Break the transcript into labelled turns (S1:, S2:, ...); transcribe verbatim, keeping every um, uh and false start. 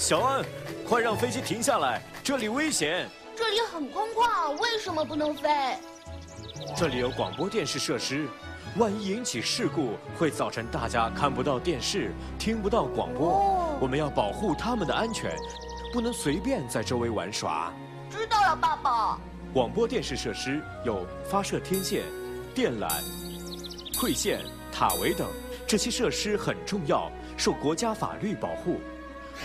S1: 小安，快让飞机停下来，这里危险。
S2: 这里很空旷，为什么不能飞？
S1: 这里有广播电视设施，万一引起事故，会造成大家看不到电视，听不到广播。
S2: 哦，
S1: 我们要保护他们的安全，不能随便在周围玩耍。
S2: 知道了，爸爸。
S1: 广播电视设施有发射天线、电缆、馈线、塔围等，这些设施很重要，受国家法律保护。